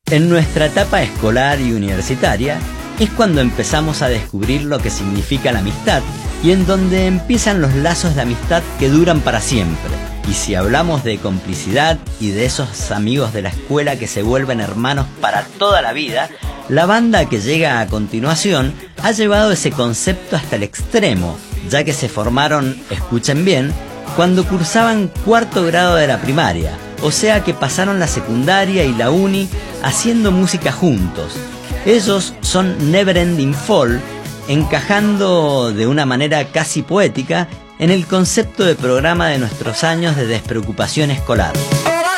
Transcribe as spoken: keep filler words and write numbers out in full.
En nuestra etapa escolar y universitaria es cuando empezamos a descubrir lo que significa la amistad y en donde empiezan los lazos de amistad que duran para siempre. Y si hablamos de complicidad y de esos amigos de la escuela que se vuelven hermanos para toda la vida, la banda que llega a continuación ha llevado ese concepto hasta el extremo, ya que se formaron, escuchen bien, cuando cursaban cuarto grado de la primaria, o sea que pasaron la secundaria y la uni haciendo música juntos. Ellos son Neverending Fall, encajando de una manera casi poética en el concepto de programa de nuestros años de despreocupación escolar.